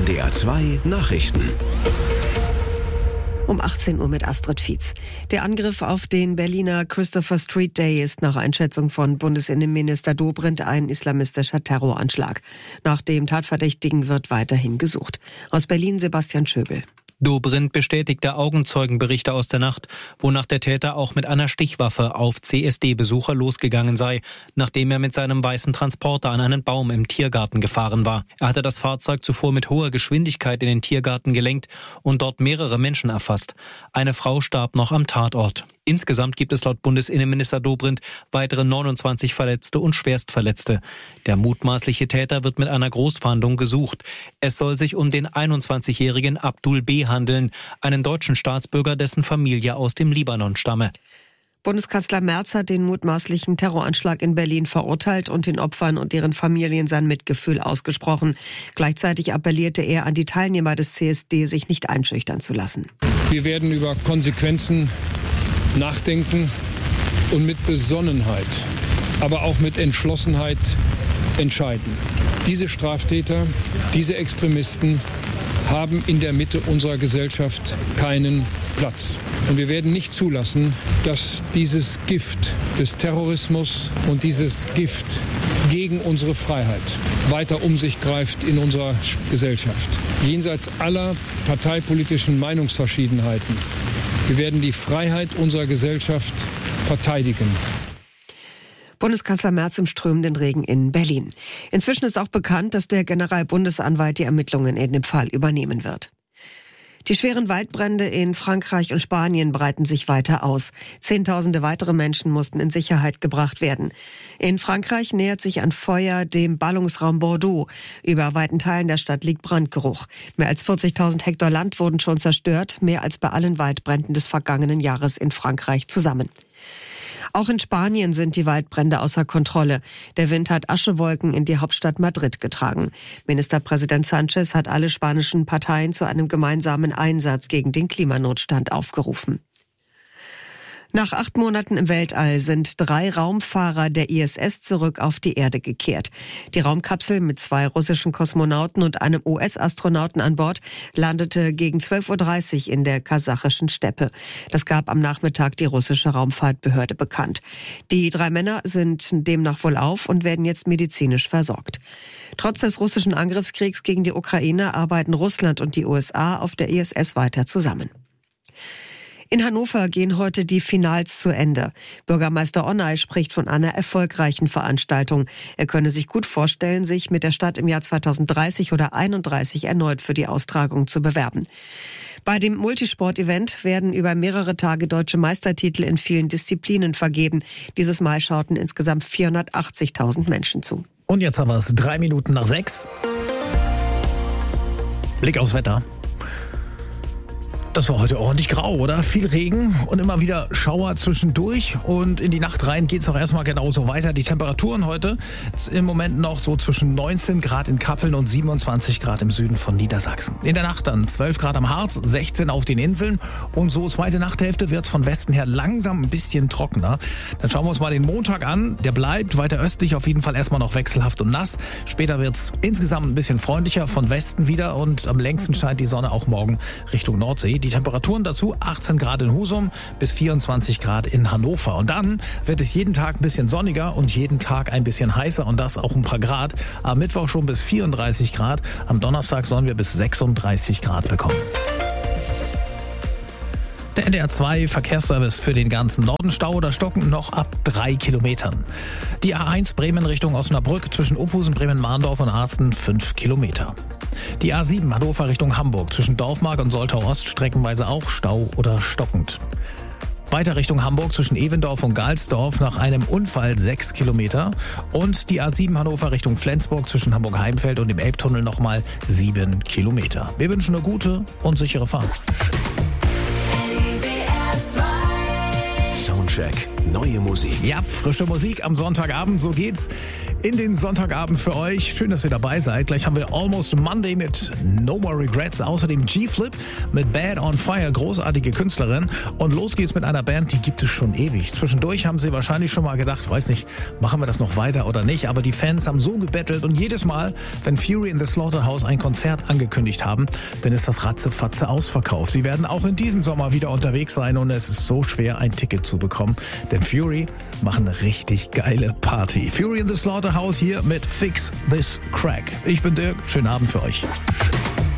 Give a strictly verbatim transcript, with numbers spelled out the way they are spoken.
D R zwei Nachrichten. Um achtzehn Uhr mit Astrid Fietz. Der Angriff auf den Berliner Christopher Street Day ist nach Einschätzung von Bundesinnenminister Dobrindt ein islamistischer Terroranschlag. Nach dem Tatverdächtigen wird weiterhin gesucht. Aus Berlin Sebastian Schöbel. Dobrindt bestätigte Augenzeugenberichte aus der Nacht, wonach der Täter auch mit einer Stichwaffe auf C S D-Besucher losgegangen sei, nachdem er mit seinem weißen Transporter an einen Baum im Tiergarten gefahren war. Er hatte das Fahrzeug zuvor mit hoher Geschwindigkeit in den Tiergarten gelenkt und dort mehrere Menschen erfasst. Eine Frau starb noch am Tatort. Insgesamt gibt es laut Bundesinnenminister Dobrindt weitere neunundzwanzig Verletzte und Schwerstverletzte. Der mutmaßliche Täter wird mit einer Großfahndung gesucht. Es soll sich um den einundzwanzigjährigen Abdul B. handeln, einen deutschen Staatsbürger, dessen Familie aus dem Libanon stamme. Bundeskanzler Merz hat den mutmaßlichen Terroranschlag in Berlin verurteilt und den Opfern und ihren Familien sein Mitgefühl ausgesprochen. Gleichzeitig appellierte er an die Teilnehmer des C S D, sich nicht einschüchtern zu lassen. Wir werden über Konsequenzen nachdenken und mit Besonnenheit, aber auch mit Entschlossenheit entscheiden. Diese Straftäter, diese Extremisten haben in der Mitte unserer Gesellschaft keinen Platz. Und wir werden nicht zulassen, dass dieses Gift des Terrorismus und dieses Gift gegen unsere Freiheit weiter um sich greift in unserer Gesellschaft. Jenseits aller parteipolitischen Meinungsverschiedenheiten. Wir werden die Freiheit unserer Gesellschaft verteidigen. Bundeskanzler Merz im strömenden Regen in Berlin. Inzwischen ist auch bekannt, dass der Generalbundesanwalt die Ermittlungen in dem Fall übernehmen wird. Die schweren Waldbrände in Frankreich und Spanien breiten sich weiter aus. Zehntausende weitere Menschen mussten in Sicherheit gebracht werden. In Frankreich nähert sich ein Feuer dem Ballungsraum Bordeaux. Über weiten Teilen der Stadt liegt Brandgeruch. Mehr als vierzigtausend Hektar Land wurden schon zerstört, mehr als bei allen Waldbränden des vergangenen Jahres in Frankreich zusammen. Auch in Spanien sind die Waldbrände außer Kontrolle. Der Wind hat Aschewolken in die Hauptstadt Madrid getragen. Ministerpräsident Sánchez hat alle spanischen Parteien zu einem gemeinsamen Einsatz gegen den Klimanotstand aufgerufen. Nach acht Monaten im Weltall sind drei Raumfahrer der I S S zurück auf die Erde gekehrt. Die Raumkapsel mit zwei russischen Kosmonauten und einem U S-Astronauten an Bord landete gegen zwölf Uhr dreißig in der kasachischen Steppe. Das gab am Nachmittag die russische Raumfahrtbehörde bekannt. Die drei Männer sind demnach wohlauf und werden jetzt medizinisch versorgt. Trotz des russischen Angriffskriegs gegen die Ukraine arbeiten Russland und die U S A auf der I S S weiter zusammen. In Hannover gehen heute die Finals zu Ende. Bürgermeister Onay spricht von einer erfolgreichen Veranstaltung. Er könne sich gut vorstellen, sich mit der Stadt im Jahr zweitausenddreißig oder einunddreißig erneut für die Austragung zu bewerben. Bei dem Multisport-Event werden über mehrere Tage deutsche Meistertitel in vielen Disziplinen vergeben. Dieses Mal schauten insgesamt vierhundertachtzigtausend Menschen zu. Und jetzt haben wir es drei Minuten nach sechs. Blick aufs Wetter. Das war heute ordentlich grau, oder? Viel Regen und immer wieder Schauer zwischendurch. Und in die Nacht rein geht es auch erstmal genauso weiter. Die Temperaturen heute ist im Moment noch so zwischen neunzehn Grad in Kappeln und siebenundzwanzig Grad im Süden von Niedersachsen. In der Nacht dann zwölf Grad am Harz, sechzehn auf den Inseln. Und so zweite Nachthälfte wird es von Westen her langsam ein bisschen trockener. Dann schauen wir uns mal den Montag an. Der bleibt weiter östlich auf jeden Fall erstmal noch wechselhaft und nass. Später wird es insgesamt ein bisschen freundlicher von Westen wieder. Und am längsten scheint die Sonne auch morgen Richtung Nordsee. Die Temperaturen dazu achtzehn Grad in Husum bis vierundzwanzig Grad in Hannover. Und dann wird es jeden Tag ein bisschen sonniger und jeden Tag ein bisschen heißer und das auch ein paar Grad. Am Mittwoch schon bis vierunddreißig Grad. Am Donnerstag sollen wir bis sechsunddreißig Grad bekommen. Der N D R zwei Verkehrsservice für den ganzen Norden. Stau oder Stocken noch ab drei Kilometern. Die A eins Bremen Richtung Osnabrück zwischen Opusen, Bremen-Mahndorf und Arsten fünf Kilometer. Die A sieben Hannover Richtung Hamburg zwischen Dorfmark und Soltau Ost streckenweise auch Stau oder stockend. Weiter Richtung Hamburg zwischen Evendorf und Galsdorf nach einem Unfall sechs Kilometer. Und die A sieben Hannover Richtung Flensburg zwischen Hamburg-Heimfeld und dem Elbtunnel nochmal sieben Kilometer. Wir wünschen eine gute und sichere Fahrt. Soundcheck neue Musik. Ja, frische Musik am Sonntagabend, so geht's in den Sonntagabend für euch. Schön, dass ihr dabei seid. Gleich haben wir Almost Monday mit No More Regrets, außerdem G-Flip mit Bad on Fire, großartige Künstlerin. Und los geht's mit einer Band, die gibt es schon ewig. Zwischendurch haben sie wahrscheinlich schon mal gedacht, weiß nicht, machen wir das noch weiter oder nicht, aber die Fans haben so gebettelt und jedes Mal, wenn Fury in the Slaughterhouse ein Konzert angekündigt haben, dann ist das ratzefatze ausverkauft. Sie werden auch in diesem Sommer wieder unterwegs sein und es ist so schwer, ein Ticket zu bekommen, denn Fury machen eine richtig geile Party. Fury in the Slaughterhouse hier mit Fix This Crack. Ich bin Dirk, schönen Abend für euch.